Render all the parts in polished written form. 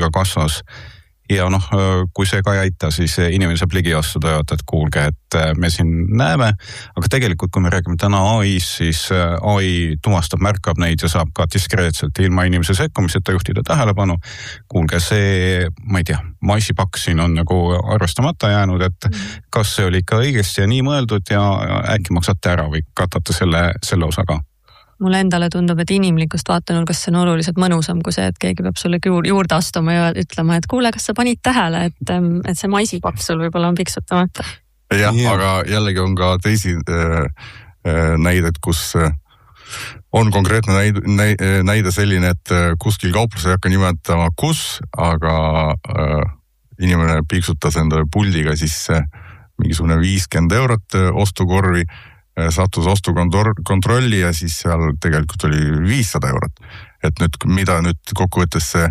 ka kasvas. Ja noh, kui see ka ei aita, siis inimene saab ligi astuda ja et kuulge, et me siin näeme, aga tegelikult kui me räägime täna AIs, siis AI tuvastab, märkab neid ja saab ka diskreetselt ilma inimese sekkumiseta juhtida tähelepanu. Kuulge, see, ma ei tea, maisipakk siin on nagu arvestamata jäänud, et kas see oli ikka õigesti ja nii mõeldud ja äkki maksate ära või katate selle osa ka. Mulle endale tundub, et inimlikust vaatenurgast see on oluliselt mõnusam kui see, et keegi peab sulle juurde astuma ja ütlema, et kuule, kas sa panid tähele, et see maisipakk sul võib-olla on piksutamata. Jah, aga jällegi on ka teisi näided, kus on konkreetne näide selline, et kuskil kaupluses ei hakka nimetama kus, aga inimene piksutas enda puldiga siis mingisugune 50 eurot ostukorvi, sattus ostukontrolli ja siis seal tegelikult oli 500 eurot. Et nüüd, mida nüüd kokkuvõttes see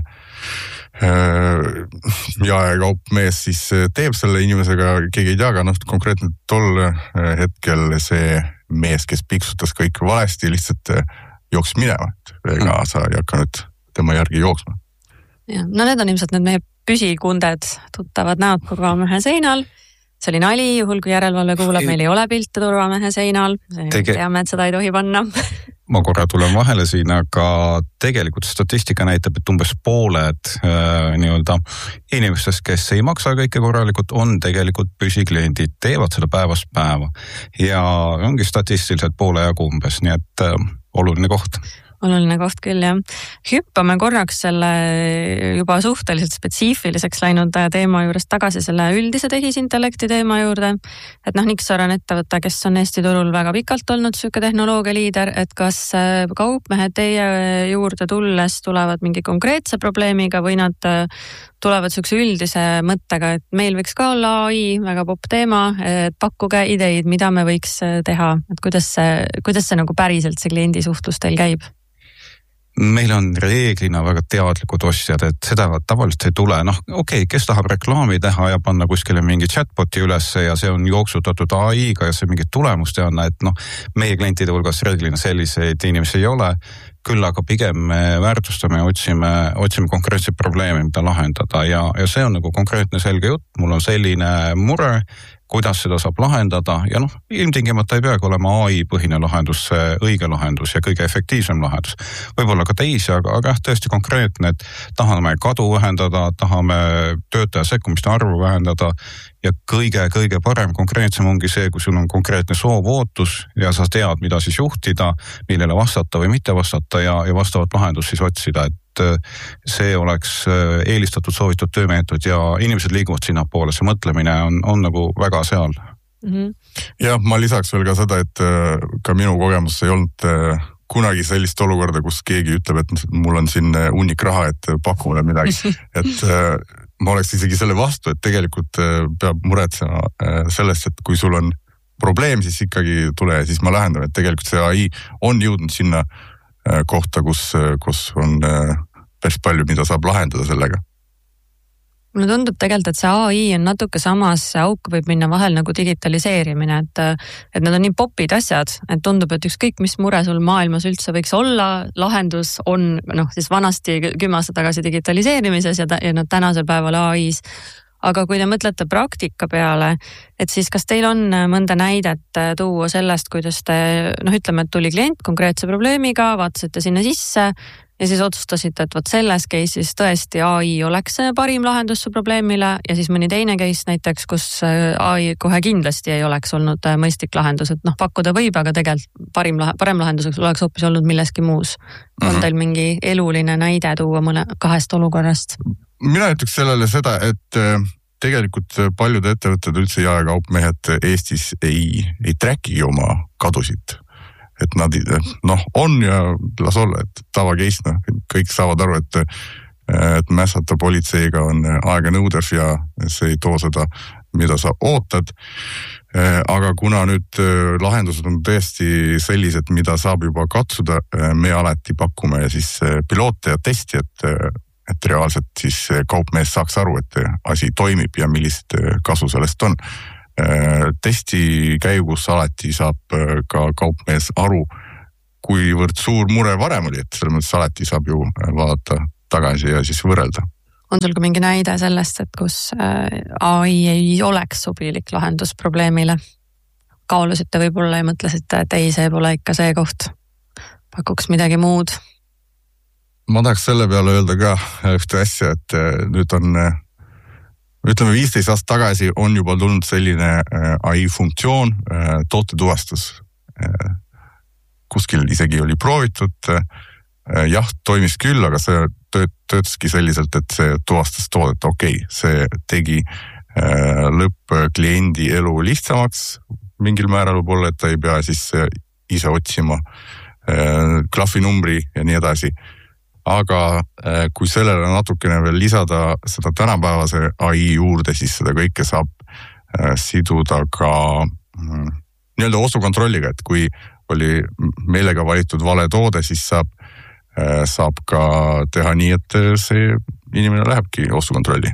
jaekaupmees siis teeb selle inimesega, keegi ei tea, aga konkreetne tol hetkel see mees, kes piksutas kõik valesti, lihtsalt jooks minema. Ega sa ei hakka nüüd tema järgi jooksma. Ja, no need on ilmselt need meie püsikunded, tuttavad näod turvamehe seinal. See oli nali, juhul kui järelevalve kuulab, meil ei ole pilte turvamehe seinal. Teame, et seda ei tohi panna. Ma korra tulen vahele siin, aga tegelikult statistika näitab, et umbes pooled nii-öelda inimestest, kes ei maksa kõike korralikult, on tegelikult püsikliendid, teevad seda päevast päeva. Ja ongi statistiliselt poole jagu umbes, nii et oluline koht. Oluline koht küll, jah. Hüppame korraks selle juba suhteliselt spetsiifiliseks läinud teema juurest tagasi selle üldise tehisintellekti teema juurde. Et Nixor on ettevõte, kes on Eesti turul väga pikalt olnud süke tehnoloogia liider, et kas kaupmehed teie juurde tulles tulevad mingi konkreetse probleemiga või nad tulevad sükse üldise mõttega, et meil võiks ka olla AI, väga popp teema, et pakkuge ideid, mida me võiks teha, et kuidas see nagu päriselt see kliendi suhtlus teil käib? Meil on reeglina väga teadlikud ostjad, et seda tavaliselt ei tule. Okei, kes tahab reklaami teha ja panna kuskile mingi chatboti ülesse ja see on jooksutatud AI-ga ja see mingit tulemust ei anna, et meie klientide hulgas reeglina selliseid inimesi ei ole. Küll aga pigem me väärtustame ja otsime konkreetseid probleeme, mida lahendada ja see on nagu konkreetne selge jutt. Mul on selline mure, kuidas seda saab lahendada ja ilmtingimata ei peagi olema AI-põhine lahendus, õige lahendus ja kõige efektiivsem lahendus. Võib-olla ka teisi, aga tõesti konkreetne, et tahame kadu vähendada, tahame töötaja sekkumiste arvu vähendada ja kõige parem konkreetsem ongi see, kui sul on konkreetne soov, ootus ja sa tead, mida siis juhtida, millele vastata või mitte vastata ja vastavat lahendust siis otsida, et see oleks eelistatud soovitud töömeetod ja inimesed liiguvad sinna poole, see mõtlemine on nagu väga seal. Ja ma lisaks veel ka seda, et ka minu kogemus ei olnud kunagi sellist olukorda, kus keegi ütleb, et mul on siin hunnik raha, et paku mulle midagi. Et ma oleks isegi selle vastu, et tegelikult peab muretsema sellest, et kui sul on probleem, siis ikkagi tule ja siis ma lähendan, et tegelikult see AI on jõudnud sinna kohta, kus on päris palju, mida saab lahendada sellega. Mulle tundub tegelikult, et see AI on natuke samas auk võib minna vahel nagu digitaliseerimine, et need on nii popid asjad, et tundub, et ükskõik mis mure sul maailmas üldse võiks olla, lahendus on siis vanasti 10 aastat tagasi digitaliseerimises ja tänasel päeval AI-s. Aga kui te mõtlete praktika peale, et siis kas teil on mõnda näidet tuua sellest, kuidas te, ütleme, et tuli klient konkreetse probleemiga, vaatasite sinna sisse ja siis otsustasite, et selles case'is tõesti AI oleks parim lahendus su probleemile ja siis mõni teine case näiteks, kus AI kohe kindlasti ei oleks olnud mõistlik lahendus, et pakkuda võib, aga tegelikult parem lahenduseks oleks hoopis olnud milleski muus. On teil mingi eluline näide tuua kahest olukorrast? Mina ütleks sellele seda, et tegelikult paljud ettevõtted üldse jaekaupmehed Eestis ei trackigi oma kadusid. Et nad on ja las olla, et tava case, kõik saavad aru, et mässata politseiga on aega nõudev ja see ei too seda, mida sa ootad. Aga kuna nüüd lahendused on tõesti sellised, mida saab juba katsuda, me alati pakume siis piloote ja testi, et reaalselt siis kaupmees saaks aru, et asi toimib ja millist kasu sellest on. Testi käigus alati saab ka kaupmees aru, kuivõrd suur mure varem oli, et selles mõttes alati saab ju vaadata tagasi ja siis võrrelda. On sul ka mingi näide sellest, et kus AI ei oleks sobilik lahendus probleemile? Kaalusite võib-olla ja mõtlesite, et ei, see pole ikka see koht. Pakuks midagi muud. Ma tahaks selle peale öelda ka ühte asja, et nüüd on, ütleme 15 aastat tagasi on juba tulnud selline AI funktsioon, tootetuvastus. Kuskil isegi oli proovitud, jah, toimis küll, aga see töötaski selliselt, et see tuvastas toodet, okei, see tegi lõppkliendi elu lihtsamaks mingil määral võib-olla, et ta ei pea siis ise otsima klahvinumbri ja nii edasi. Aga kui sellele natukene veel lisada seda tänapäevase AI juurde, siis seda kõike saab siduda ka nii-öelda ostukontrolliga, et kui oli meelega valitud vale toode, siis saab ka teha nii, et see inimene lähebki ostukontrolli.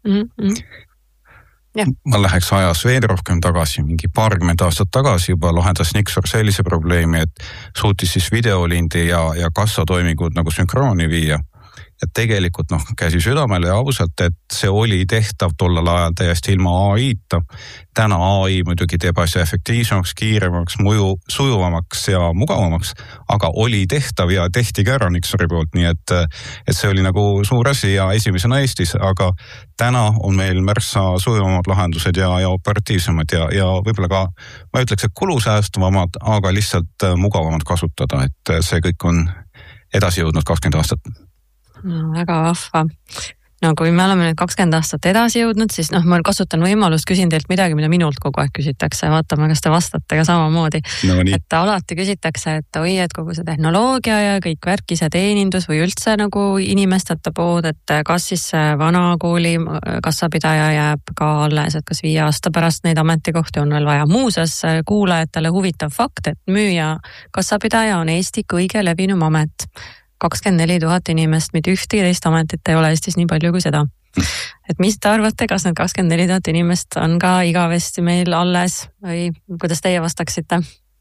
Ja. Ma läheks ajas veel rohkem tagasi, mingi paarkümmend aastat tagasi juba lahendas Nixor sellise probleemi, et suutis siis videolindi ja kassatoimingud nagu sünkrooni viia. Et tegelikult käsi südamele ja ausalt, et see oli tehtav tollal ajal täiesti ilma AI-ta. Täna AI muidugi teeb asja efektiivsemaks, kiiremaks, sujuvamaks ja mugavamaks, aga oli tehtav ja tehti ka ära Nixori poolt, nii et see oli nagu suur asi ja esimesena Eestis, aga täna on meil märksa sujuvamad lahendused ja operatiivsemad ja võib-olla ka, ma ütleks, et kulusäästuvamad, aga lihtsalt mugavamad kasutada, et see kõik on edasi jõudnud 20 aastat. No, väga vahva. No kui me oleme nüüd 20 aastat edasi jõudnud, siis ma kasutan võimalust, küsin teilt midagi, mida minult kogu aeg küsitakse. Vaatame, kas te vastate ka samamoodi. No, et alati küsitakse, et oi, et kogu see tehnoloogia ja kõik värkis ja teenindus või üldse nagu inimesteta pood, et kas siis vana kooli kassapidaja jääb ka alles, et kas 5 aasta pärast neid ametikohti on veel vaja. Muuseas, kuulajatele huvitav fakt, et müüja kassapidaja on Eesti kõige levinum amet. 24 000 inimest, mitte ühtegi teist ametit ei ole Eestis nii palju kui seda. Et mis te arvate, kas need 24 000 inimest on ka igavesti meil alles või kuidas teie vastaksite?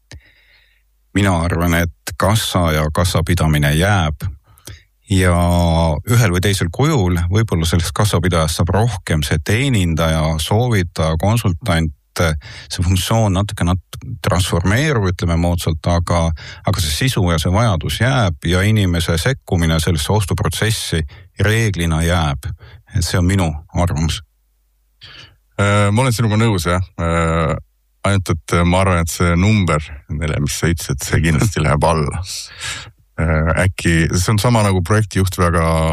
Mina arvan, et kassa ja kassapidamine jääb ja ühel või teisel kujul võib-olla sellest kassapidajast saab rohkem see teenindaja, soovitaja, konsultant, see funktsioon natuke transformeerub, ütleme moodsalt, aga see sisu ja see vajadus jääb ja inimese sekkumine sellesse ostuprotsessi reeglina jääb. Et see on minu arvamus. Ma olen sinuga nõus, jah. Ainult, et ma arvan, et see number, mis sa ütlesid, see kindlasti läheb alla. Äkki, see on sama nagu projektijuht,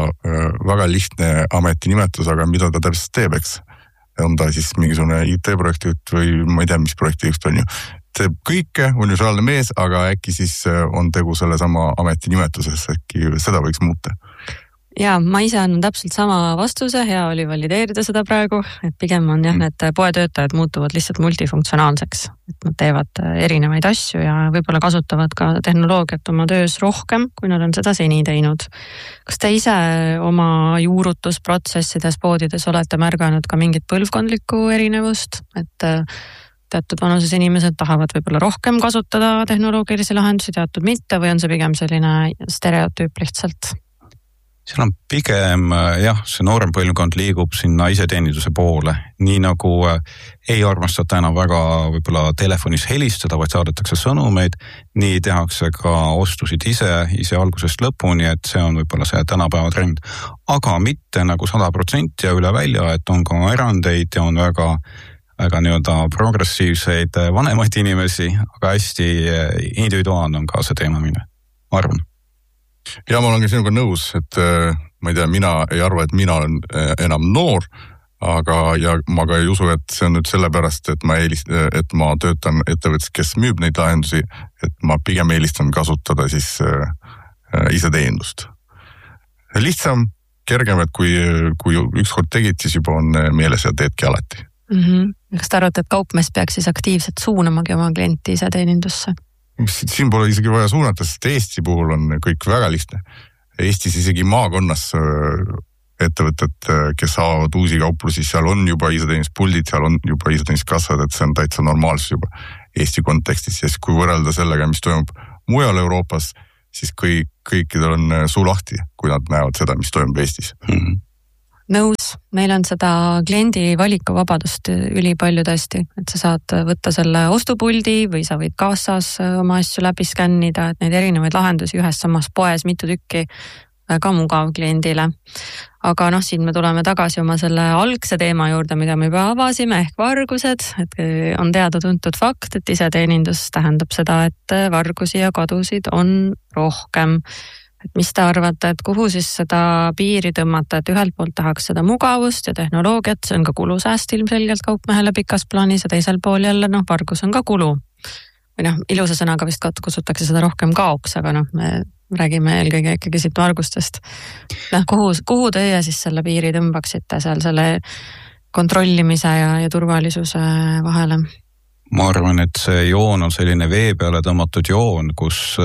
väga lihtne ametinimetus, aga mida ta täpselt teeb, eks? On ta siis mingisugune IT-projektijuht või ma ei tea, mis projektijuht on ju. Teeb kõike, universaalne mees, aga äkki siis on tegu selle sama ametinimetuses, äkki seda võiks muuta. Ja ma ise annan täpselt sama vastuse, hea oli valideerida seda praegu, et pigem on jah, need poetöötajad muutuvad lihtsalt multifunktsionaalseks, et nad teevad erinevaid asju ja võib-olla kasutavad ka tehnoloogiat oma töös rohkem, kui nad on seda seni teinud. Kas te ise oma juurutusprotsessides, poodides olete märganud ka mingit põlvkondlikku erinevust, et teatud vanuses inimesed tahavad võib-olla rohkem kasutada tehnoloogilisi lahendusi, teatud mitte või on see pigem selline stereotüüp lihtsalt? Seal on pigem, jah, see noorem põlvkond liigub sinna iseteeninduse poole. Nii nagu ei armastata enam väga võib-olla telefonis helistada, vaid saadetakse sõnumeid. Nii tehakse ka ostusid ise algusest lõpuni, et see on võib-olla see tänapäeva trend. Aga mitte nagu 100% ja üle välja, et on ka erandeid ja on väga nii-öelda progressiivseid vanemaid inimesi, aga hästi individuaalne on ka see teema mine, ma arvan. Ja ma olen ka sinuga nõus, et ma ei tea, mina ei arva, et mina olen enam noor, ja ma ka ei usu, et see on nüüd sellepärast, et ma töötan ettevõttes, kes müüb neid lahendusi, et ma pigem eelistan kasutada siis iseteenindust. Lihtsam, kergem, et kui ükskord tegid, siis juba on meeles ja teedki alati. Kas te arvate, et kaupmees peaks siis aktiivselt suunamagi oma klienti iseteenindusse? Siin pole isegi vaja suunata, sest Eesti puhul on kõik väga lihtne. Eestis isegi maakonnas ettevõtted, kes saavad uusi kauplusi, seal on juba iseteenispuldid, seal on juba iseteeninduskassad, et see on täitsa normaalsus juba Eesti kontekstis. Ja kui võrrelda sellega, mis toimub mujal Euroopas, siis kõikidel on suu lahti, kui nad näevad seda, mis toimub Eestis. Nõus, meil on seda kliendi valikuvabadust üli palju tõesti, et sa saad võtta selle ostupuldi või sa võid kassas oma asju läbi skännida, et neid erinevaid lahendusi ühes samas poes mitu tükki, väga mugav kliendile. Aga siin me tuleme tagasi oma selle algse teema juurde, mida me juba avasime, ehk vargused, et on teada-tuntud fakt, et iseteenindus tähendab seda, et vargusi ja kadusid on rohkem. Et mis te arvate, et kuhu siis seda piiri tõmmata, et ühelt poolt tahaks seda mugavust ja tehnoloogiat, see on ka kulusääst ilmselgelt kaupmehele pikas plaanis ja teisel pool jälle vargus on ka kulu. Või ilusa sõnaga vist kasutakse seda rohkem kaoks, aga me räägime eelkõige ikkagi siit vargustest. Kuhu teie siis selle piiri tõmbaksite seal selle kontrollimise ja turvalisuse vahele? Ma arvan, et see joon on selline vee peale tõmmatud joon, kus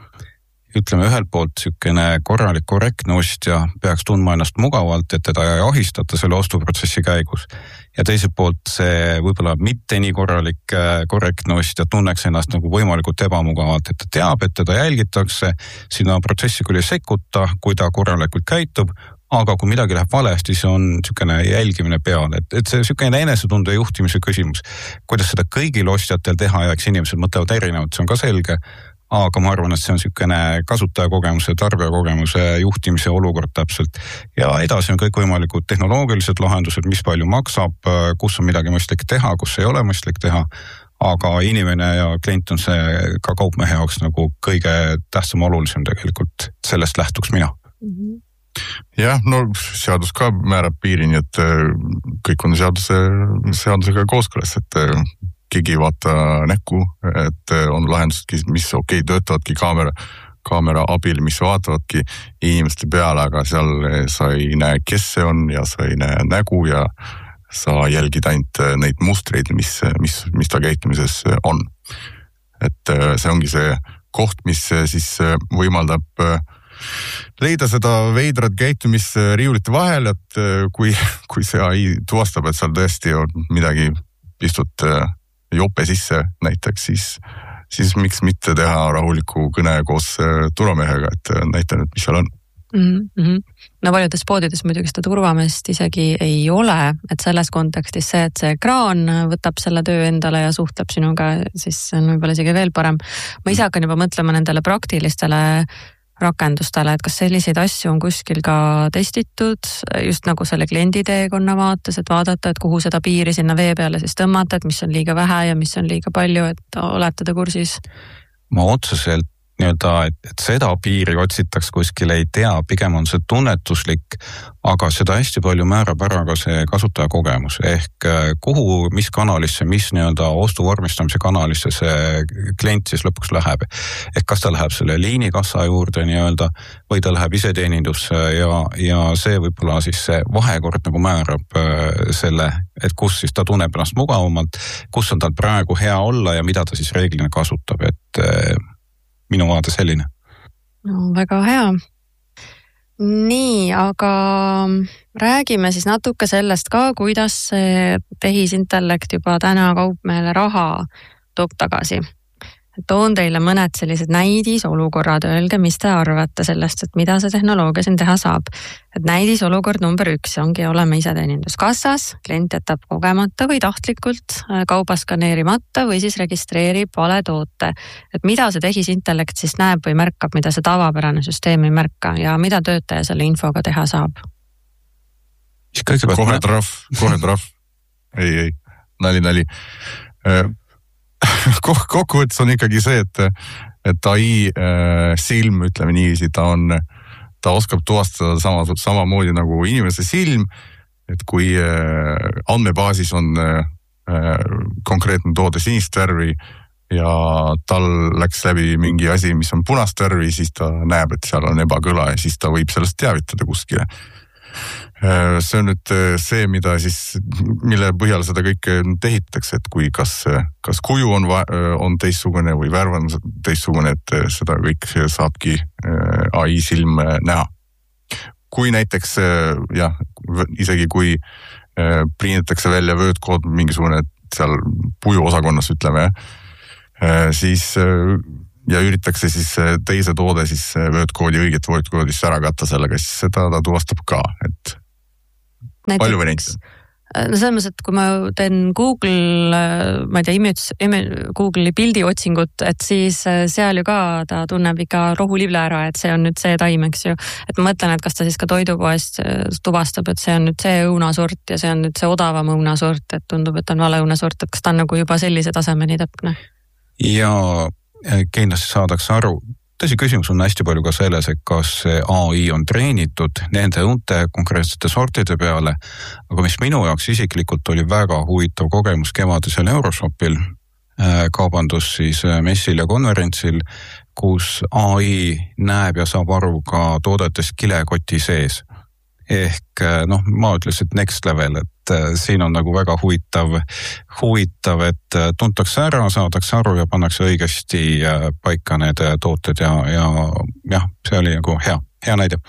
ütleme ühelt poolt sükene korralik korrektne ostja peaks tundma ennast mugavalt, et teda ei ahistata selle ostuprotsessi käigus. Ja teiselt poolt see võib-olla mitte nii korrektne ostja tunneks ennast nagu võimalikult ebamugavalt, et ta teab, et teda jälgitakse, sinna protsessi küll ei sekkuta, kui ta korralikult käitub, aga kui midagi läheb valesti, siis on sükene jälgimine peale, et see sükene enesetunde juhtimise küsimus. Kuidas seda kõigil ostjatel teha ja eks inimesed mõtlevad erinevalt, see on ka selge. Aga ma arvan, et see on sükene kasutajakogemuse, tarbijakogemuse juhtimise olukord täpselt. Ja edasi on kõik võimalikud tehnoloogilised lahendused, mis palju maksab, kus on midagi mõistlik teha, kus ei ole mõistlik teha. Aga inimene ja klient on see ka kaupmehe jaoks nagu kõige tähtsam olulisem tegelikult. Sellest lähtuks mina. Jah, seadus ka määrab piiri, nii et kõik on seadusega kooskõlas, et keegi ei vaata näkku, et on lahendused, mis töötavadki kaamera abil, mis vaatavadki inimeste peale, aga seal sa ei näe, kes see on ja sa ei näe nägu ja sa jälgid ainult neid mustreid, mis ta käitumises on. Et see ongi see koht, mis siis võimaldab leida seda veidrat käitumist riiulite vahel, et kui see AI tuvastab, et seal tõesti on midagi pistut jope sisse näiteks, siis miks mitte teha rahuliku kõne koos turvamehega, et näita nüüd, mis seal on. No paljudes poodides muidugi seda turvameest isegi ei ole, et selles kontekstis see, et see ekraan võtab selle töö endale ja suhtleb sinuga, siis on võib-olla isegi veel parem. Ma ise hakkan juba mõtlema nendele praktilistele rakendustele, et kas selliseid asju on kuskil ka testitud, just nagu selle kliendi teekonna vaates, et vaadata, et kuhu seda piiri sinna vee peale siis tõmmata, et mis on liiga vähe ja mis on liiga palju, et olete te kursis? Ma otseselt et seda piiri otsitaks kuskil ei tea, pigem on see tunnetuslik, aga seda hästi palju määrab ära ka see kasutajakogemus, ehk kuhu, mis kanalisse, mis ostu vormistamise kanalisse see klient siis lõpuks läheb. Ehk kas ta läheb selle liinikassa juurde või ta läheb iseteenindusse ja see võib-olla siis see vahekord nagu määrab selle, et kus siis ta tunneb ennast mugavamalt, kus on tal praegu hea olla ja mida ta siis reeglina kasutab, et minu vaade selline. No, väga hea. Nii, aga räägime siis natuke sellest ka, kuidas see tehisintellekt juba täna kaupmehele raha toob tagasi. Toon teile mõned sellised näidisolukorrad, öelge, mis te arvate sellest, et mida see tehnoloogia siin teha saab. Et näidisolukord number 1 ongi olema iseteeninduskassas, klient jätab kogemata või tahtlikult kauba skaneerimata või siis registreerib vale toote. Et mida see tehisintellekt siis näeb või märkab, mida see tavapärane süsteem ei märka ja mida töötaja selle infoga teha saab? Kohe trahv. Ei, nali. Kokkuvõttes on ikkagi see, et AI silm, ütleme niiviisi, ta oskab tuvastada samamoodi nagu inimese silm, et kui andmebaasis on konkreetne toode sinist värvi ja tal läks läbi mingi asi, mis on punast värvi, siis ta näeb, et seal on ebakõla ja siis ta võib sellest teavitada kuskile. See on nüüd see, mille põhjal seda kõike tehitatakse, et kui kas kuju on teistsugune või värv on teistsugune, et seda kõik saabki AI silm näha. Kui näiteks, isegi kui prinditakse välja vöödkood mingisugune seal pujuosakonnas, ütleme, siis ja üritatakse siis teise toode siis vöödkoodi, õiget vöödkoodist ära katta sellega, siis seda ta tuvastab ka, et palju variante? No selles mõttes, et kui ma teen Google, ma ei tea, Google'i pildiotsingut, et siis seal ju ka ta tunneb ikka rohulivle ära, et see on nüüd see taim, eks ju. Et ma mõtlen, et kas ta siis ka toidupoest tuvastab, et see on nüüd see õunasort ja see on nüüd see odavam õunasort, et tundub, et on vale õunasort, et kas ta on nagu juba sellise tasemeni täpne? Ja kindlasti saadakse aru. Tõsi, küsimus on hästi palju ka selles, et kas AI on treenitud nende õunte konkreetsete sortide peale, aga mis minu jaoks isiklikult oli väga huvitav kogemus kevadisel Euroshopil, kaubandus siis messil ja konverentsil, kus AI näeb ja saab aru ka toodetest kilekoti sees. Ehk ma ütles, et next level, et siin on nagu väga huvitav, et tuntakse ära, saadakse aru ja pannakse õigesti paika need tooted ja see oli nagu hea näide.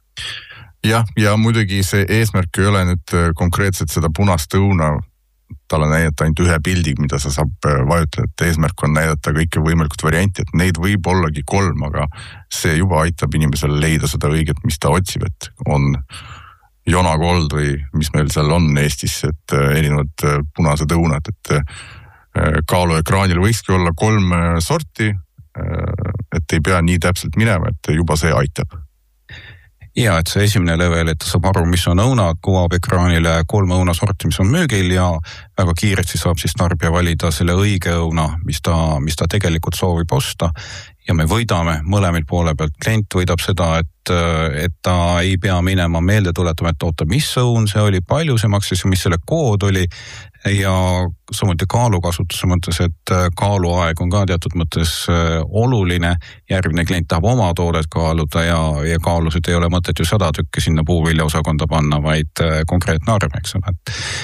Ja muidugi see eesmärk ei ole nüüd konkreetselt seda punast õuna, talle näidata ainult ühe pildi, mida sa saab vajutada, et eesmärk on näidata kõike võimalikult varianti, et neid võib ollagi 3, aga see juba aitab inimesele leida seda õiget, mis ta otsib, et on jonakold või mis meil seal on Eestis, et erinevad punased õunad, et kaaluekraanil võikski olla 3 sorti, et ei pea nii täpselt minema, et juba see aitab. Ja, et see esimene level, et ta saab aru, mis on õunad, kuvab ekraanile 3 õunasorti, mis on müügil ja väga kiiresti saab siis tarbija valida selle õige õuna, mis ta tegelikult soovib osta. Ja me võidame mõlemil poole pealt. Klient võidab seda, et ta ei pea minema meelde tuletama, et oota, mis õun see oli, palju see maksis, mis selle kood oli ja samuti kaalukasutuse mõttes, et kaaluaeg on ka teatud mõttes oluline. Järgmine klient tahab oma toodet kaaluda ja kaalusid ei ole mõtet ju 100 tükki sinna puuviljaosakonda panna, vaid konkreetne arv, eks ole.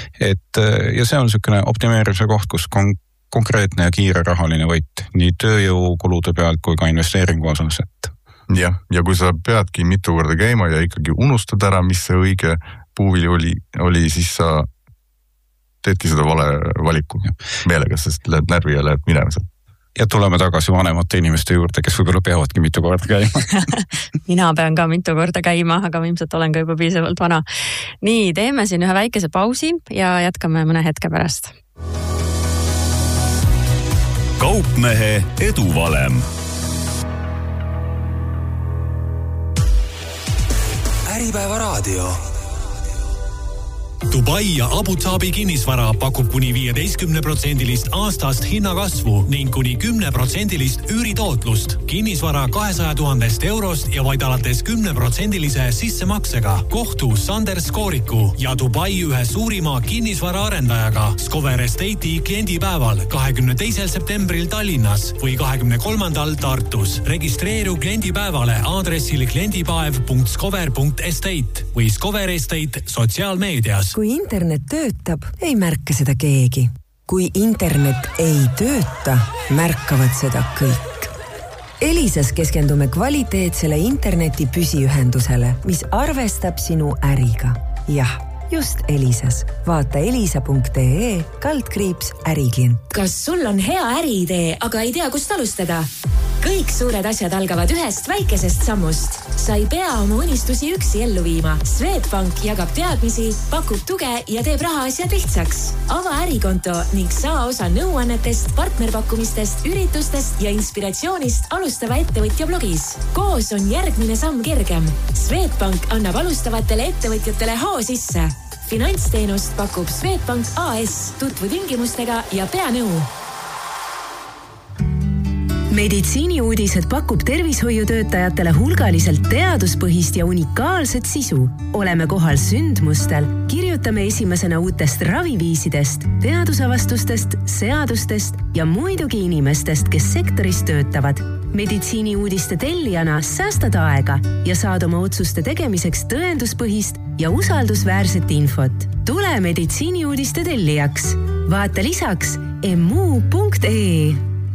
Ja see on niisugune optimeerimise koht, kus konkreetne ja kiire rahaline võit nii tööjõukulude pealt kui ka investeeringu osas. Ja kui sa peadki mitu korda käima ja ikkagi unustad ära, mis see õige puuvili oli, siis sa teedki seda vale valiku meelega, sest lähed närvi ja lähed minema seal. Ja tuleme tagasi vanemate inimeste juurde, kes võib-olla peavadki mitu korda käima. Mina pean ka mitu korda käima, aga ilmselt olen ka juba piisavalt vana. Nii, teeme siin ühe väikese pausi ja jätkame mõne hetke pärast. Kaupmehe eduvalem. Äripäeva raadio. Dubai ja Abu Dhabi kinnisvara pakub kuni 15% aastast hinnakasvu ning kuni 10% üüritootlust. Kinnisvara 200 000 eurost ja vaid alates 10% sissemaksega. Kohtu Sander Skooriku ja Dubai ühe suurima kinnisvara arendajaga Skover Estate'i kliendipäeval 22. septembril Tallinnas või 23. Tartus. Registreeru kliendipäevale aadressil kliendipäev.skover.estate või Skover Estate sotsiaalmeedias. Kui internet töötab, ei märka seda keegi. Kui internet ei tööta, märkavad seda kõik. Elisas keskendume kvaliteetsele interneti püsiühendusele, mis arvestab sinu äriga. Jah, just Elisas. Vaata elisa.ee/äriklient. Kas sul on hea äriidee, aga ei tea, kust alustada? Kõik suured asjad algavad ühest väikesest sammust. Sa ei pea oma unistusi üksi ellu viima. Swedbank jagab teadmisi, pakub tuge ja teeb rahaasjad lihtsaks. Ava ärikonto ning saa osa nõuannetest, partnerpakkumistest, üritustest ja inspiratsioonist alustava ettevõtja blogis. Koos on järgmine samm kergem. Swedbank annab alustavatele ettevõtjatele hoo sisse. Finantsteenust pakub Swedbank AS. Tutvu tingimustega ja pea nõu. Meditsiiniuudised pakub tervishoiutöötajatele hulgaliselt teaduspõhist ja unikaalset sisu. Oleme kohal sündmustel, kirjutame esimesena uutest raviviisidest, teadusavastustest, seadustest ja muidugi inimestest, kes sektoris töötavad. Meditsiiniuudiste tellijana säästad aega ja saad oma otsuste tegemiseks tõenduspõhist ja usaldusväärset infot. Tule meditsiiniuudiste tellijaks. Vaata lisaks mu.ee.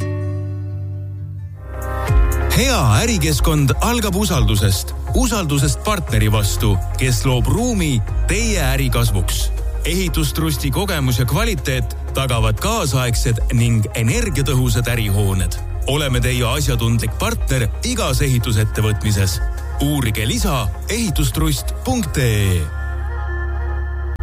Hea ärikeskkond algab usaldusest. Usaldusest partneri vastu, kes loob ruumi teie ärikasvuks. Ehitustrusti kogemus ja kvaliteet tagavad kaasaegsed ning energiatõhusad ärihooned. Oleme teie asjatundlik partner igas ehitusettevõtmises. Uurige lisa ehitustrust.ee.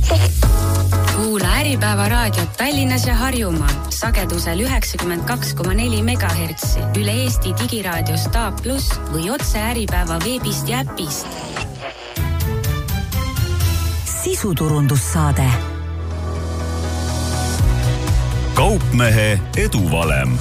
Kuula Äripäeva raadiot Tallinnas ja Harjumaal sagedusel 92,4 MHz üle Eesti digiraadios Taap Plus või otse Äripäeva veebist ja äpist. Sisuturundussaade. Kaupmehe eduvalem.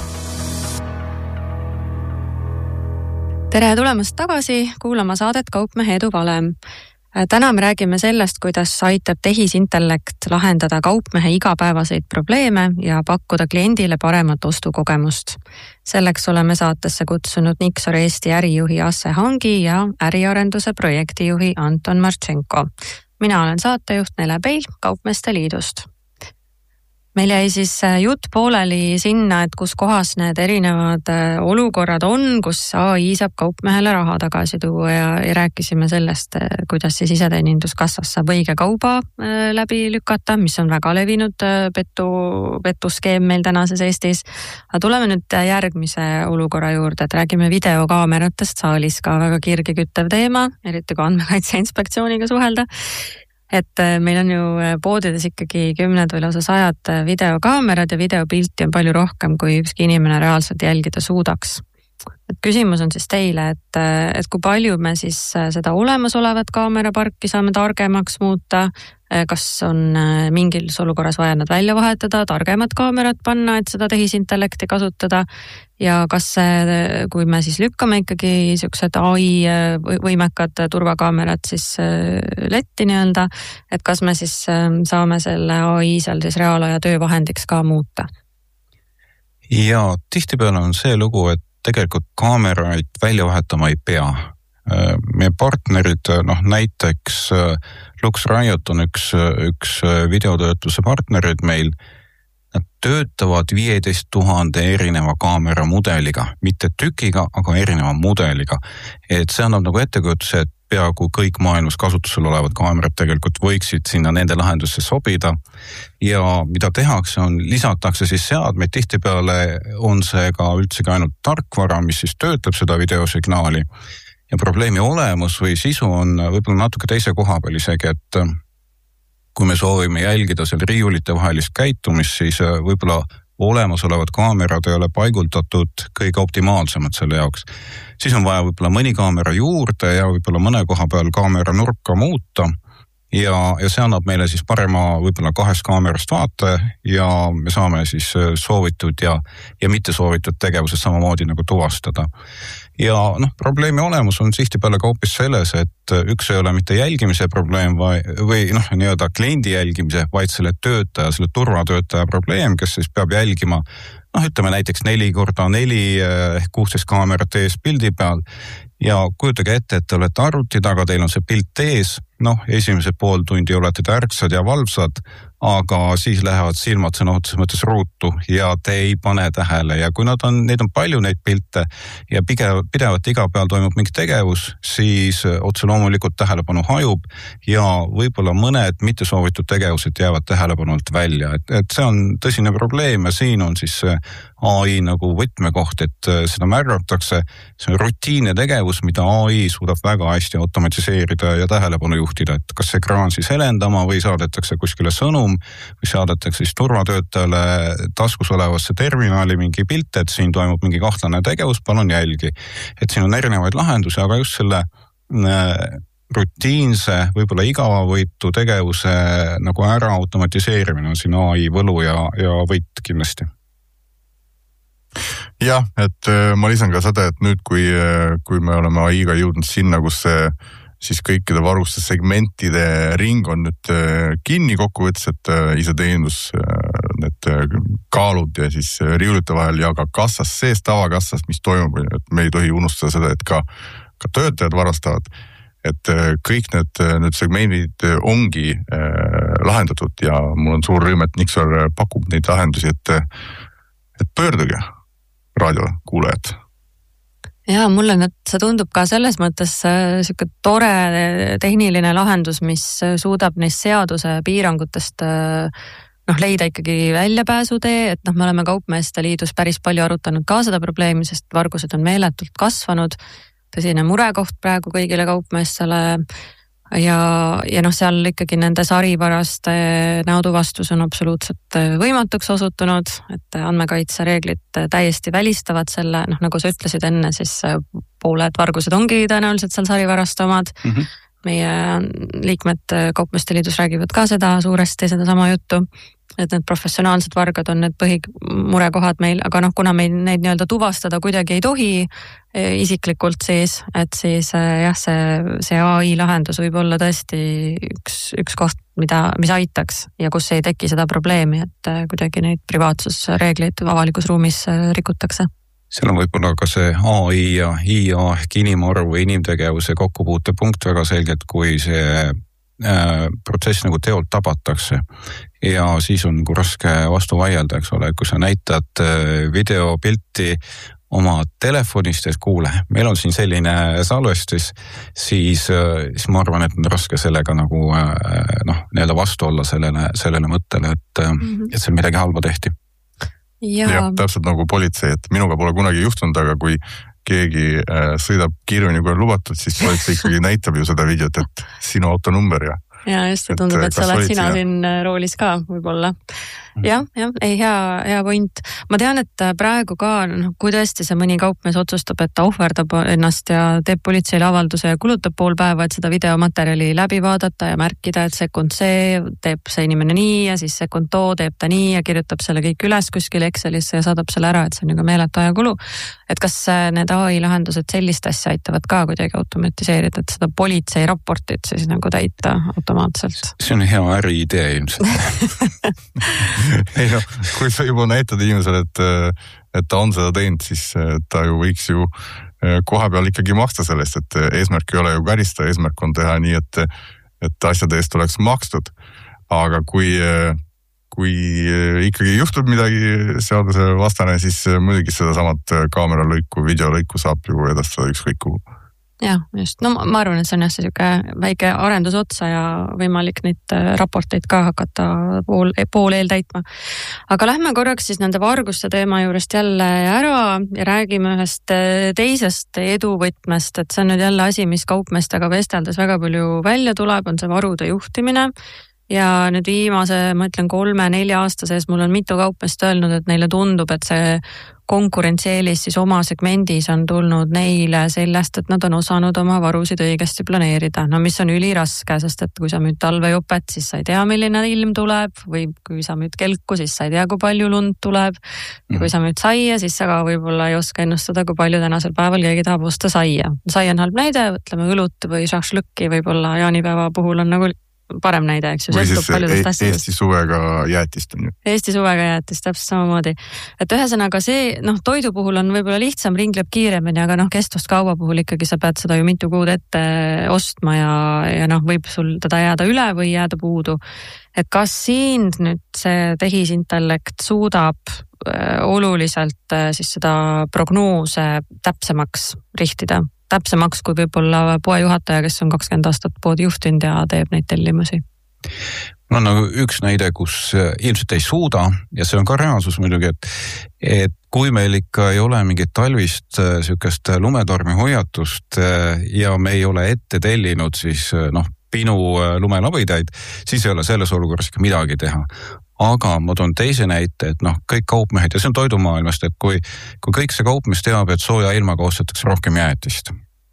Tere tulemast tagasi kuulama saadet Kaupmehe eduvalem. Täna me räägime sellest, kuidas aitab tehisintellekt lahendada kaupmehe igapäevaseid probleeme ja pakkuda kliendile paremat ostukogemust. Selleks oleme saatesse kutsunud Nixor Eesti ärijuhi Asse Hangi ja äriarenduse projektijuhi Anton Marchenko. Mina olen saatejuht Nele Peil Kaupmeeste Liidust. Meil jäi siis jutt pooleli sinna, et kus kohas need erinevad olukorrad on, kus AI saab kaupmehele raha tagasi tuua ja rääkisime sellest, kuidas siis iseteeninduskassas saab õige kauba läbi lükata, mis on väga levinud petuskeem meil tänases Eestis. Aga tuleme nüüd järgmise olukorra juurde, et räägime videokaameratest saalis, ka väga kirgi küttev teema, eriti kui Andmekaitse Inspektsiooniga suhelda. Et meil on ju poodides ikkagi 10 või lausa 100 videokaamerad ja videopilti on palju rohkem, kui ükski inimene reaalselt jälgida suudaks. Et küsimus on siis teile, et kui palju me siis seda olemasolevat kaameraparki saame targemaks muuta, kas on mingil olukorras vaja nad välja vahetada, targemad kaamerad panna, et seda tehisintellekti kasutada ja kas kui me siis lükkame ikkagi siuksed AI võimekad turvakaamerad siis letti nii-öelda, et kas me siis saame selle AI seal siis reaalaja töövahendiks ka muuta? Ja tihtipeale on see lugu, et tegelikult kaameraid välja vahetama ei pea. Meie partnerid, näiteks Lux Riot on üks videotöötluse partnerid meil, nad töötavad 15 000 erineva kaamera mudeliga, mitte tükiga, aga erineva mudeliga. Et see annab nagu ettekujutuse, et peaaegu kõik maailmas kasutusel olevad kaamerad tegelikult võiksid sinna nende lahendusse sobida. Ja mida tehakse on, lisatakse siis seadmeid, tihtipeale on see ka üldsegi ainult tarkvara, mis siis töötab seda videosignaali. Ja probleemi olemus või sisu on võib-olla natuke teise koha peal isegi, et kui me soovime jälgida seal riiulite vahelist käitumist, siis võib-olla olemasolevad kaamerad ei ole paigultatud kõige optimaalsemad selle jaoks. Siis on vaja võib-olla mõni kaamera juurde ja võib-olla mõne koha peal kaamera nurka muuta ja see annab meile siis parema võib-olla 2 kaamerast vaate ja me saame siis soovitud ja mitte soovitud tegevused samamoodi nagu tuvastada. Ja probleemi olemus on tihtipeale ka hoopis selles, et üks ei ole mitte jälgimise probleem või nii-öelda kliendi jälgimise, vaid selle töötaja, selle turvatöötaja probleem, kes siis peab jälgima ütleme näiteks 4x4 ehk 16 kaamerat ees pildi peal ja kujutage ette, et te olete arvuti taga, teil on see pilt ees, esimese pool tundi olete te ärksad ja valvsad, aga siis lähevad silmad sõna otseses mõttes ruutu ja te ei pane tähele ja kui neid on palju neid pilte ja pidevalt iga peal toimub mingi tegevus, siis otse loomulikult tähelepanu hajub ja võib-olla mõned mittesoovitud tegevused jäävad tähelepanult välja, et see on tõsine probleem ja siin on siis AI nagu võtmekoht, et seda märgatakse, see on rutiinne tegevus, mida AI suudab väga hästi automatiseerida ja tähelepanu juhtida, et kas ekraan siis helendama või saadetakse kuskile sõnum või saadetakse siis turvatöötajale taskus olevasse terminali mingi pilt, et siin toimub mingi kahtlane tegevus, palun jälgi. Et siin on erinevaid lahendusi, aga just selle rutiinse, võib-olla igavavõitu tegevuse nagu ära automatiseerimine on siin AI võlu ja võit kindlasti. Jah, et ma lisan ka seda, et nüüd kui me oleme AI-ga jõudnud sinna, kus siis kõikide varuste segmentide ring on nüüd kinni kokkuvõttes, et iseteenindus, need kaalud ja siis riiulite vahel ja ka kassas sees, tavakassas, mis toimub, et me ei tohi unustada seda, et ka töötajad varastavad, et kõik need segmendid ongi lahendatud ja mul on suur rõõm, et Nixor pakub neid lahendusi, et pöörduge raadiokuulajad. Ja mulle see tundub ka selles mõttes siuke tore tehniline lahendus, mis suudab neist seaduse piirangutest leida ikkagi väljapääsutee, et me oleme Kaupmeeste Liidus päris palju arutanud ka seda probleemi, sest vargused on meeletult kasvanud, tõsine murekoht praegu kõigile kaupmeestele. ja noh, seal ikkagi nende sarivaraste näoduvastus on absoluutselt võimatuks osutunud, et andmekaitsereeglid täiesti välistavad selle, noh nagu sa ütlesid enne, siis pooled vargused ongi tõenäoliselt seal sarivaraste omad. Meie liikmed Kaupmeeste Liidus räägivad ka seda suuresti, seda sama juttu, et need professionaalsed vargad on need põhimurekohad meil, aga noh, kuna meil neid nii-öelda tuvastada kuidagi ei tohi isiklikult siis, et siis jah, see AI lahendus võib olla tõesti üks koht, mis aitaks ja kus ei teki seda probleemi, et kuidagi neid privaatsusreegleid avalikus ruumis rikutakse. Seal on võib-olla ka see AI ja IA ehk inimarvu või inimtegevuse kokkupuutepunkt väga selgelt, kui see protsess nagu teolt tabatakse ja siis on nagu raske vastu vaielda, eks ole, kui sa näitad videopilti oma telefonist, et kuule, meil on siin selline salvestis, siis ma arvan, et on raske sellega nagu nii-öelda vastu olla sellele mõttele, et seal midagi halba tehti. Ja täpselt nagu politsei, et minuga pole kunagi juhtunud, aga kui keegi sõidab kiiremini kui on lubatud, siis politsei ikkagi näitab ju seda videot, et sinu autonumber ja just, tundub, et sa oled sina siin roolis ka võib-olla. Jah, hea point. Ma tean, et praegu ka, kui tõesti see mõni kaupmees otsustab, et ta ohverdab ennast ja teeb politseile avalduse ja kulutab pool päeva, et seda videomaterjali läbi vaadata ja märkida, et sekund see teeb see inimene nii ja siis sekund too teeb ta nii ja kirjutab selle kõik üles kuskil Excelisse ja saadab selle ära, et see on ju ka meeletu ajakulu. Et kas need AI lahendused sellist asja aitavad ka kuidagi automatiseerida, et seda politsei raportit siis nagu täita automaatselt? See on hea äriidee ilmselt. Ei no, kui sa juba näitad inimesele, et ta on seda teinud, siis ta ju võiks ju koha peal ikkagi maksta sellest, et eesmärk ei ole ju karistada, eesmärk on teha nii, et asjade eest oleks makstud. Aga kui ikkagi juhtub midagi seaduse vastane, siis muidugi seda samad kaameralõiku, videolõiku saab ju edastada ükskõik kuhu. Jah, just. No ma arvan, et see on jah selline väike arendusotsa ja võimalik neid raporteid ka hakata pool eel täitma. Aga lähme korraks siis nende varguste teema juurest jälle ära ja räägime ühest teisest eduvõtmest, et see on nüüd jälle asi, mis kaupmeestega vesteldes väga palju välja tuleb, on see varude juhtimine. Ja nüüd viimase, ma ütlen 3-4 aasta sees, mul on mitu kaupmeest öelnud, et neile tundub, et see konkurentsieelis siis oma segmendis on tulnud neile sellest, et nad on osanud oma varusid õigesti planeerida. No mis on üliraske, sest et kui sa müüd talvejopet, siis sa ei tea, milline ilm tuleb, või kui sa müüd kelku, siis sa ei tea, kui palju lund tuleb. Ja kui sa müüd saia, siis sa ka võib-olla ei oska ennustada, kui palju tänasel päeval keegi tahab osta saia. Sai on halb näide, ütleme õlut või šašlõkki võib-olla jaanipäeva puhul on nagu parem näide, eks ju. Või siis Eesti suvega jäätist on ju. Eesti suvega jäätist, täpselt samamoodi. Et ühesõnaga see, toidu puhul on võib-olla lihtsam, ringleb kiiremini, aga kestvust kauba puhul ikkagi sa pead seda ju mitu kuud ette ostma ja võib sul teda jääda üle või jääda puudu. Et kas siin nüüd see tehisintellekt suudab oluliselt siis seda prognoose täpsemaks rihtida? Täpsemaks kui võib-olla poejuhataja, kes on 20 aastat poodi juhtinud ja teeb neid tellimusi. No üks näide, kus ilmselt ei suuda ja see on ka reaalsus muidugi, et kui meil ikka ei ole mingit talvist sükest lumetormi hoiatust ja me ei ole ette tellinud siis pinu lumelabidaid, siis ei ole selles olukorras ikka midagi teha. Aga ma toon teise näite, et kõik kaupmehed ja see on toidumaailmast, et kui kõik see kaupmees teab, et sooja ilmaga ostetakse rohkem jäätist.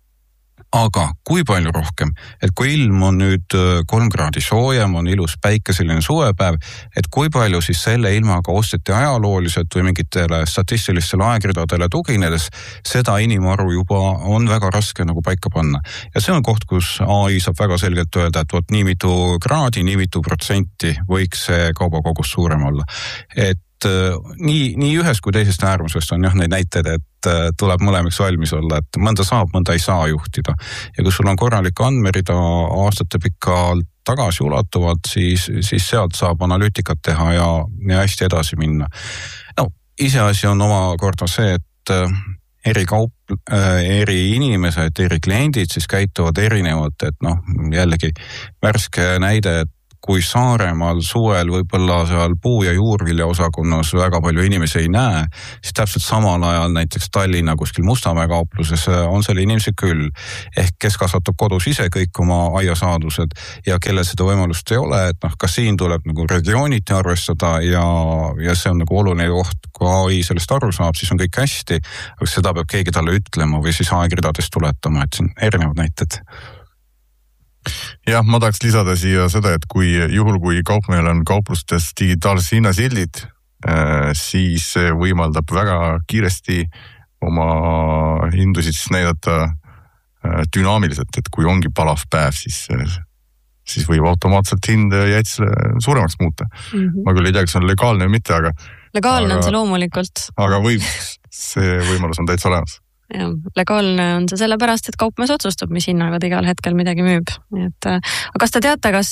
Aga kui palju rohkem, et kui ilm on nüüd 3 kraadi soojem, on ilus päikeseline suvepäev, et kui palju siis selle ilmaga osteti ajalooliselt või mingitele statistilistele aegridadele tuginedes, seda inimaru juba on väga raske nagu paika panna. Ja see on koht, kus AI saab väga selgelt öelda, et nii mitu kraadi, nii mitu protsenti võiks see kaubakogus suurem olla. Et nii ühest kui teisest äärmusest on neid näiteid, et tuleb mõlemaks valmis olla, et mõnda saab, mõnda ei saa juhtida. Ja kui sul on korralik andmerida aastate pikalt tagasi ulatuvalt, siis sealt saab analüütikat teha ja hästi edasi minna. Iseasi on omakorda see, et eri inimesed, eri kliendid siis käituvad erinevalt, et jällegi värske näide, et kui Saaremaal suvel võib-olla seal puu- ja juurvilja osakonnas väga palju inimesi ei näe, siis täpselt samal ajal näiteks Tallinna kuskil Mustamäe kaupluses on seal inimesi küll. Ehk kes kasvatab kodus ise kõik oma aiasaadused ja kellel seda võimalust ei ole, et ka siin tuleb nagu regiooniti arvestada ja see on nagu oluline koht, kui AI sellest aru saab, siis on kõik hästi, aga seda peab keegi talle ütlema või siis aegridadest tuletama, et siin erinevad näited. Jah, ma tahaks lisada siia seda, et juhul kui kaupmehel on kauplustes digitaalsed hinnasildid, siis võimaldab väga kiiresti oma hindusid näidata dünaamiliselt, et kui ongi palav päev, siis võib automaatselt hind jäitsele suuremaks muuta. Ma küll ei tea, kas on legaalne või mitte, aga legaalne on see loomulikult. Aga see võimalus on täitsa olemas. Ja, legaalne on see sellepärast, et kaupmees otsustab, mis hinnaga igal hetkel midagi müüb. Aga kas te teate, kas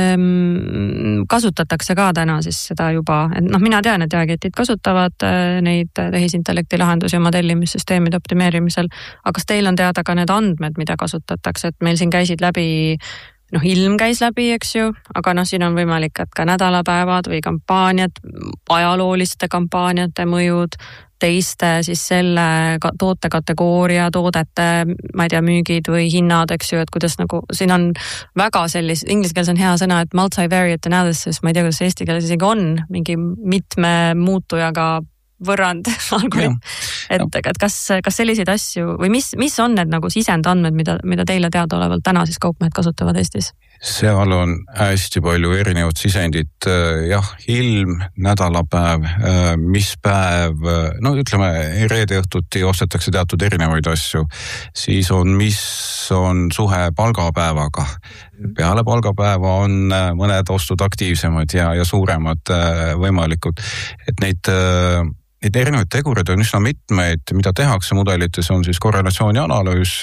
kasutatakse ka täna siis seda juba? Mina tean, et jaeketid kasutavad neid tehisintellekti lahendusi oma tellimissüsteemide optimeerimisel. Aga kas teil on teada ka need andmed, mida kasutatakse? Et meil siin käisid läbi, ilm käis läbi, eks ju, aga siin on võimalik, et ka nädalapäevad või kampaaniad, ajalooliste kampaaniate mõjud, teiste siis selle tootekategooria, toodete, ma ei tea, müügid või hinnad, eks ju, et kuidas siin on väga sellist, inglise keeles on hea sõna, et multivariate analysis, ma ei tea, kuidas eesti keeles isegi on, mingi mitme muutujaga võrrand algoritm. Et kas selliseid asju või mis on need sisendandmed, mida teile teadaolevalt täna siis kaupmehed kasutavad Eestis? Seal on hästi palju erinevat sisendit, ilm, nädalapäev, mis päev, ütleme, reede õhtuti ostetakse teatud erinevaid asju, siis mis on suhe palgapäevaga. Peale palgapäeva on mõned ostud aktiivsemad ja suuremad võimalikud, et neid erinevaid tegureid on üsna mitmeid, mida tehakse mudelites, on siis korrelatsiooni analüüs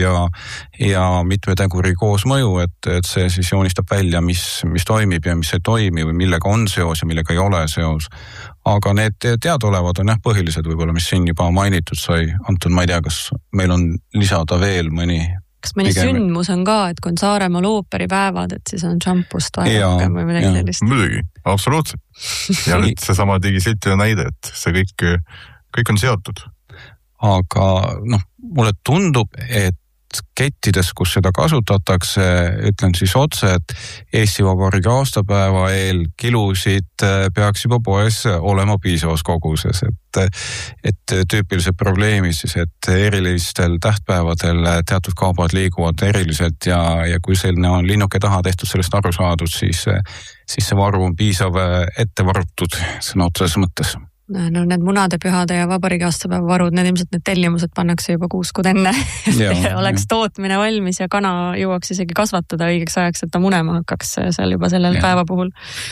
ja mitme teguri koosmõju, et see siis joonistab välja, mis toimib ja mis ei toimi või millega on seos ja millega ei ole seos. Aga need teadaolevad on põhilised võib-olla, mis siin juba mainitud sai. Anton, ma ei tea, kas meil on lisada veel mõni? Kas mõni sündmus on ka, et kui on Saaremaal ooperipäevad, et siis on šampust vaja või midagi sellist? Muidugi, absoluutselt. Ja nüüd seesama digisiltide näide, et see kõik on seotud. Aga mulle tundub, et kettides, kus seda kasutatakse, ütlen siis otse, et Eesti Vabariigi aastapäeva eel kilusid peaks juba poes olema piisavas koguses, et tüüpilised probleemid siis, et erilistel tähtpäevadel teatud kaubad liiguvad eriliselt ja kui selline on linnuke taha tehtud sellest aru saadud, siis see varu on piisav ette varutud sõna otseses mõttes. Need munade, pühade ja vabariigi aastapäeva varud, need ilmselt need tellimused pannakse juba 6 kuud enne, et oleks tootmine valmis ja kana jõuaks isegi kasvatada õigeks ajaks, et ta munema hakkaks seal juba sellel päeva puhul.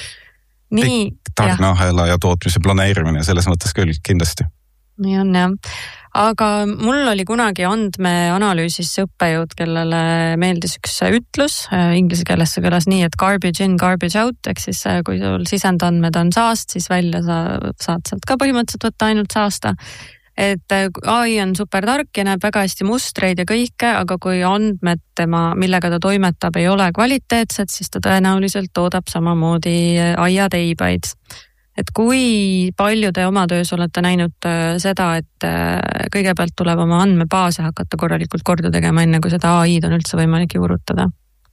Tarneahela ja tootmise planeerimine selles mõttes küll, kindlasti. Nii on, jah. Aga mul oli kunagi andmeanalüüsis õppejõud, kellele meeldis üks ütlus, inglise keeles see kõlas nii, et garbage in, garbage out, ehk siis kui sul sisendandmed on saast, siis välja saad sealt ka põhimõtteliselt võtta ainult saasta. Et AI on super tark ja näeb väga hästi mustreid ja kõike, aga kui andmed millega ta toimetab, ei ole kvaliteetsed, siis ta tõenäoliselt toodab samamoodi aiateibaid. Et kui palju te oma töös olete näinud seda, et kõigepealt tuleb oma andmebaase hakata korralikult korda tegema, enne kui seda AI-d on üldse võimalik juurutada?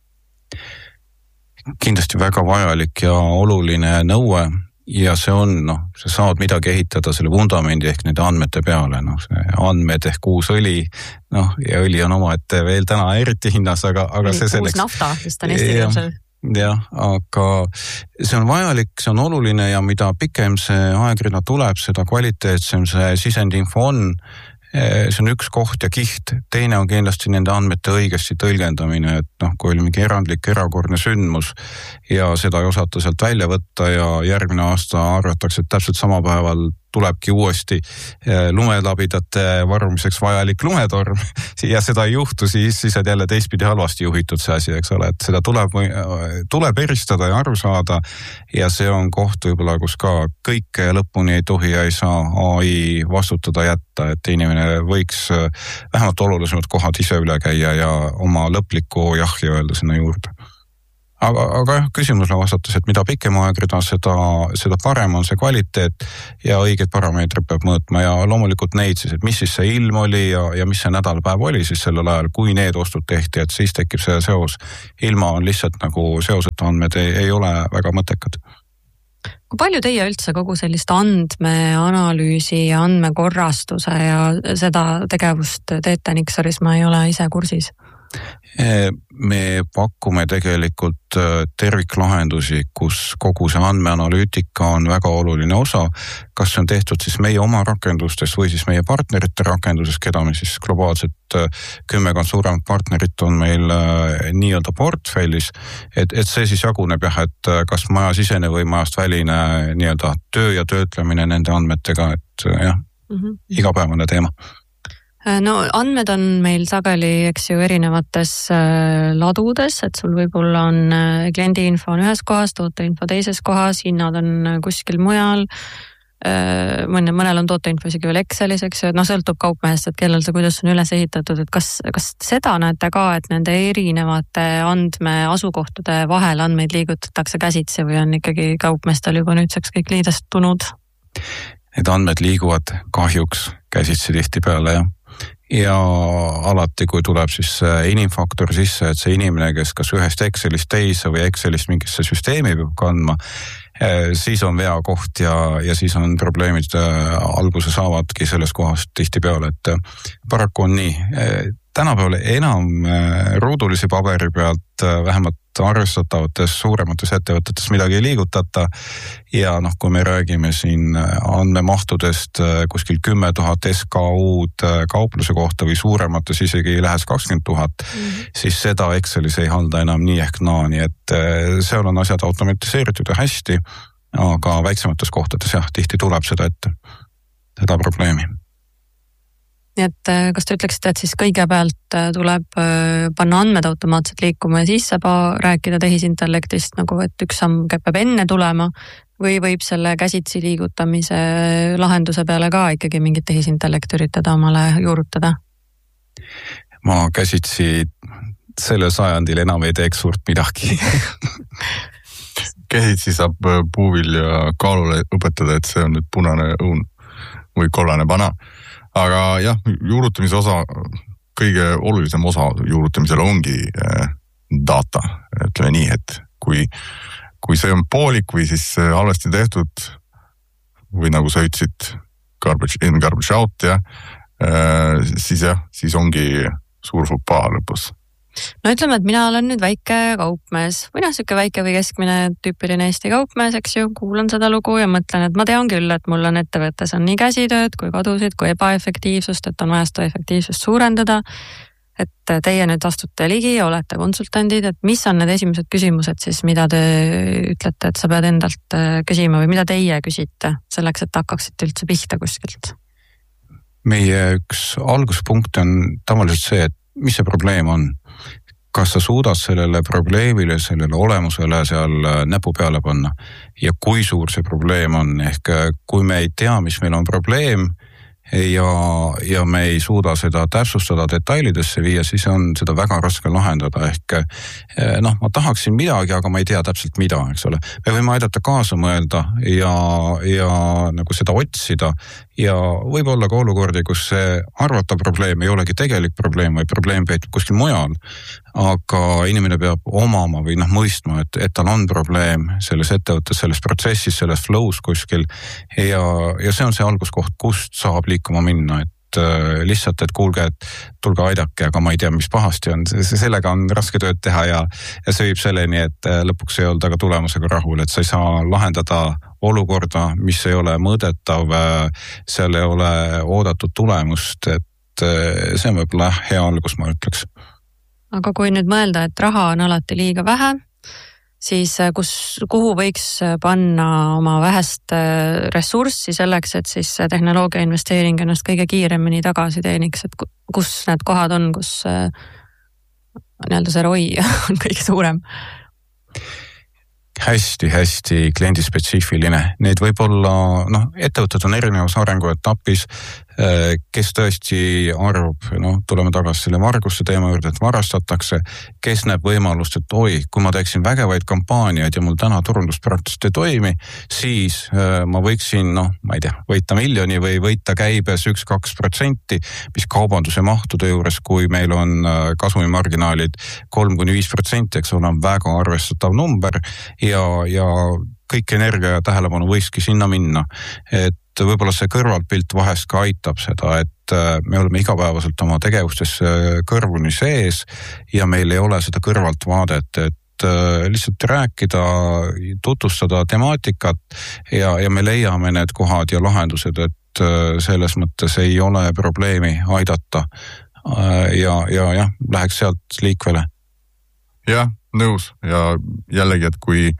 Kindlasti väga vajalik ja oluline nõue ja see on, sa saad midagi ehitada selle vundamendi ehk nende andmete peale, see andmed ehk uus õli, ja õli on oma, et veel täna eriti hinnas, aga see selleks... Uus nafta, sest on Eesti keelsel. Jah, aga see on vajalik, see on oluline ja mida pikem see aegrida tuleb, seda kvaliteetsem see sisendinfo on. See on üks koht ja kiht. Teine on kindlasti nende andmete õigesti tõlgendamine, et kui oli mingi erandlik erakordne sündmus ja seda ei osata sealt välja võtta ja järgmine aasta arvatakse, et täpselt sama päeval tulebki uuesti lumelabidate varumiseks vajalik lumetorm ja seda ei juhtu, siis on jälle teistpidi halvasti juhitud see asi, eks ole, et seda tuleb eristada ja aru saada ja see on koht võib-olla, kus ka kõike lõpuni ei tohi ja ei saa AI vastutada jätta, et inimene võiks vähemalt olulisemad kohad ise üle käia ja oma lõplikku jahhi öelda sinna juurde. aga jah, küsimusele vastates, et mida pikem aegrida, seda parem on see kvaliteet ja õigeid parameetreid peab mõõtma ja loomulikult neid siis, et mis siis see ilm oli ja mis see nädalpäev oli siis sellel ajal, kui need ostud tehti, et siis tekib see seos. Ilma on lihtsalt nagu seoseta andmed ei ole väga mõttekad. Kui palju teie üldse kogu sellist andmeanalüüsi ja andmekorrastuse ja seda tegevust teete Nixaris, ma ei ole ise kursis? Me pakume tegelikult terviklahendusi, kus kogu see andmeanalüütika on väga oluline osa, kas see on tehtud siis meie oma rakendustes või siis meie partnerite rakenduses, keda me siis globaalselt 10 suuremat partnerit on meil nii-öelda portfellis, et see siis jaguneb jah, et kas majasisene või majast väline nii-öelda töö ja töötlemine nende andmetega, et jah, igapäevane teema. No andmed on meil sageli, eks ju, erinevates ladudes, et sul võib-olla on kliendi info on ühes kohas, tooteinfo teises kohas, hinnad on kuskil mujal, mõnel on tooteinfo isegi veel Excelis, eks ju, et sõltub kaupmehest, et kellel see, kuidas on üles ehitatud, et kas seda näete ka, et nende erinevate andmeasukohtade vahel andmeid liigutatakse käsitsi või on ikkagi kaupmeestel juba nüüdseks kõik liidestunud? Need andmed liiguvad kahjuks käsitsi tihtipeale, jah. Ja alati, kui tuleb siis inimfaktor sisse, et see inimene, kes kas ühest Excelist teise või Excelist mingisse süsteemi peab kandma, siis on veakoht ja siis on probleemid alguse saavadki selles kohast tihtipeale, et paraku on nii. Tänapäeval enam ruudulisi paberi pealt vähemalt arvestatavates suuremates ettevõtetes midagi ei liigutata ja kui me räägime siin andmemahtudest kuskil 10 000 SKU-d kaupluse kohta või suuremates isegi lähes 20 000, siis seda Excelis ei halda enam nii ehk naa, nii et seal on asjad automatiseeritud ja hästi, aga väiksemates kohtades jah, tihti tuleb seda probleemi. Nii et kas te ütleksite, et siis kõigepealt tuleb panna andmed automaatselt liikuma ja siis saab rääkida tehisintellektist, nagu et üks samm peab enne tulema või võib selle käsitsi liigutamise lahenduse peale ka ikkagi mingit tehisintellekt üritada omale juurutada? Ma käsitsi sellel sajandil enam ei teeks suurt midagi. Käsitsi saab puuvilja kaalule õpetada, et see on nüüd punane õun või kollane bana. Aga jah, juurutamise osa, kõige olulisem osa juurutamisel ongi data. Ütleme nii, et kui see on poolik või siis halvasti tehtud või nagu sa ütlesid, garbage in, garbage out, siis ongi suur fupaa lõpus. No ütleme, et mina olen nüüd väike kaupmees või siuke väike või keskmine tüüpiline Eesti kaupmees, eks ju, kuulan seda lugu ja mõtlen, et ma tean küll, et mul on ettevõttes on nii käsitööd kui kadusid, kui ebaefektiivsust, et on vaja seda efektiivsust suurendada, et teie nüüd astute ligi ja olete konsultandid, et mis on need esimesed küsimused siis, mida te ütlete, et sa pead endalt küsima või mida teie küsite selleks, et hakkaksite üldse pihta kuskilt? Meie üks alguspunkt on tavaliselt see, et mis see probleem on? Kas sa suudad sellele probleemile, sellele olemusele seal näpu peale panna? Ja kui suur see probleem on? Ehk kui me ei tea, mis meil on probleem ja me ei suuda seda täpsustada detailidesse viia, siis on seda väga raske lahendada. Ehk ma tahaksin midagi, aga ma ei tea täpselt mida, eks ole. Me võime aidata kaasa mõelda ja nagu seda otsida ja võib olla ka olukordi, kus see arvatav probleem ei olegi tegelik probleem, või probleem peetub kuskil mujal, aga inimene peab omama või mõistma, et tal on probleem selles ettevõttes, selles protsessis, selles flows kuskil ja see on see alguskoht, kust saab liikuma minna, et lihtsalt, et kuulge, et tulge aidake, aga ma ei tea, mis pahasti on. Sellega on raske tööd teha ja see viib selleni, et lõpuks ei olda ka tulemusega rahul, et sa ei saa lahendada olukorda, mis ei ole mõõdetav, seal ei ole oodatud tulemust, et see on võib-olla hea algus, ma ütleks. Aga kui nüüd mõelda, et raha on alati liiga vähe, siis kuhu võiks panna oma vähest ressurssi selleks, et siis tehnoloogia investeering ennast kõige kiiremini tagasi teeniks, et kus need kohad on, kus nii-öelda see ROI on kõige suurem? Hästi kliendispetsiifiline. Need võib olla, ettevõtted on erinevas arenguetapis, kes tõesti arvab, tuleme tagasi selle varguste teema juurde, et varastatakse, kes näeb võimalust, et oi, kui ma teeksin vägevaid kampaaniaid ja mul täna turundus praktiliselt ei toimi, siis ma võiksin, ma ei tea, võita miljoni või võita käibes 1-2%, mis kaubanduse mahtude juures, kui meil on kasumimarginaalid 3-5%, eks ole, on väga arvestatav number ja kõik energia ja tähelepanu võikski sinna minna. Et võib-olla see kõrvalpilt vahest ka aitab seda, et me oleme igapäevaselt oma tegevustes kõrvuni sees ja meil ei ole seda kõrvalt vaadet, et lihtsalt rääkida, tutvustada temaatikat ja me leiame need kohad ja lahendused, et selles mõttes ei ole probleemi aidata ja läheks sealt liikvele. Jah, nõus ja jällegi, et kui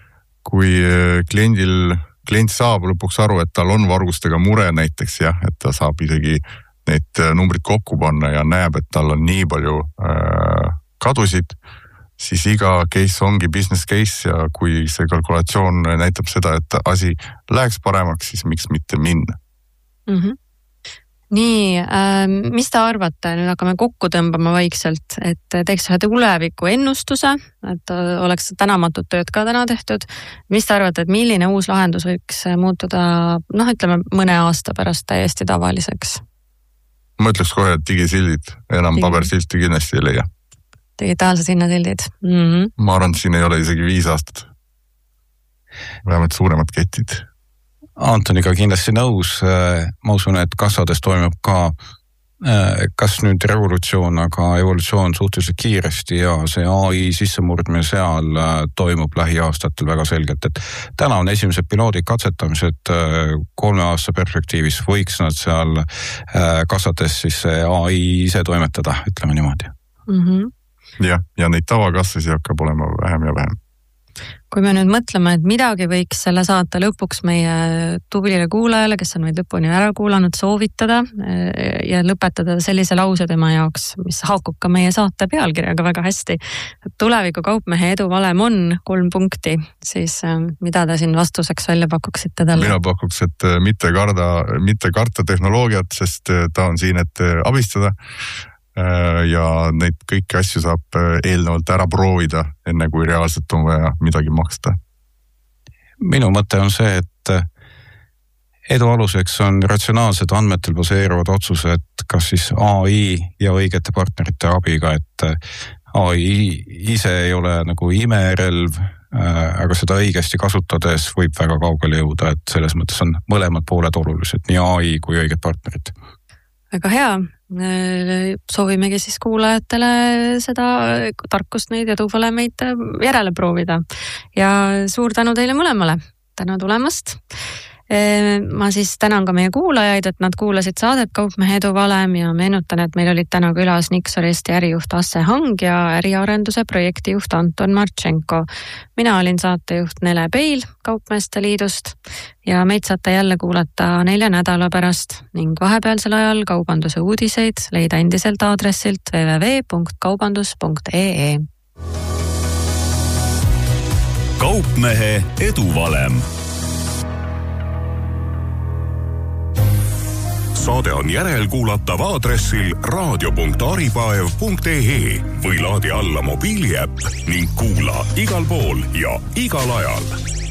klient saab lõpuks aru, et tal on vargustega mure näiteks, et ta saab isegi need numbrid kokku panna ja näeb, et tal on nii palju kadusid, siis iga case ongi business case ja kui see kalkulatsioon näitab seda, et asi läheks paremaks, siis miks mitte minna. Mm-hmm. Nii, mis te arvate, nüüd hakkame kokku tõmbama vaikselt, et teeks ühe tuleviku ennustuse, et oleks tänamatut tööd ka täna tehtud. Mis te arvate, et milline uus lahendus võiks muutuda, ütleme mõne aasta pärast täiesti tavaliseks? Ma ütleks kohe, et digisildid, enam pabersilti kindlasti ei leia. Digitaalsed hinnasildid. Mm-hmm. Ma arvan, et siin ei ole isegi 5 aastat. Vähemalt suuremad ketid. Antoniga kindlasti nõus, ma usun, et kassades toimub ka kas nüüd revolutsioon, aga evolutsioon suhteliselt kiiresti ja see AI sissemurdmine seal toimub lähiaastatel väga selgelt, et täna on esimesed piloodid katsetamised 3 aasta perspektiivis, võiks nad seal kassades siis AI ise toimetada, ütleme niimoodi. Mm-hmm. Ja neid tavakassasi hakkab olema vähem ja vähem. Kui me nüüd mõtleme, et midagi võiks selle saata lõpuks meie tublile kuulajale, kes on meid lõpuni ära kuulanud, soovitada ja lõpetada sellise lause tema jaoks, mis haakub ka meie saate pealkirjaga väga hästi. Tuleviku kaupmehe eduvalem on 3 punkti, siis mida te siin vastuseks välja pakuksite talle? Mina pakuks, et mitte karta tehnoloogiat, sest ta on siin, et abistada. Ja neid kõiki asju saab eelnevalt ära proovida, enne kui reaalselt on vaja midagi maksta. Minu mõte on see, et edu aluseks on ratsionaalsed andmetel baseeruvad otsused, kas siis AI ja õigete partnerite abiga, et AI ise ei ole nagu imerelv, aga seda õigesti kasutades võib väga kaugele jõuda, et selles mõttes on mõlemad pooled olulised, nii AI kui õiged partnerid. Väga hea. Soovimegi siis kuulajatele seda tarkust neid eduvalemeid järele proovida. Ja suur tänu teile mõlemale. Täna tulemast. Ma siis tänan ka meie kuulajaid, et nad kuulasid saadet Kaupmehe eduvalem ja meenutan, et meil olid täna külas Nixor Eesti ärijuht Asse Hang ja äriarenduse projektijuht Anton Marchenko. Mina olin saatejuht Nele Peil Kaupmeeste Liidust ja meid saate jälle kuulata 4 nädala pärast ning vahepealsel ajal kaubanduse uudiseid leida endiselt aadressilt www.kaubandus.ee. Kaupmehe eduvalem. Saade on järelkuulatav aadressil raadio.aripaev.ee või laadi alla mobiiliäpp ning kuula igal pool ja igal ajal.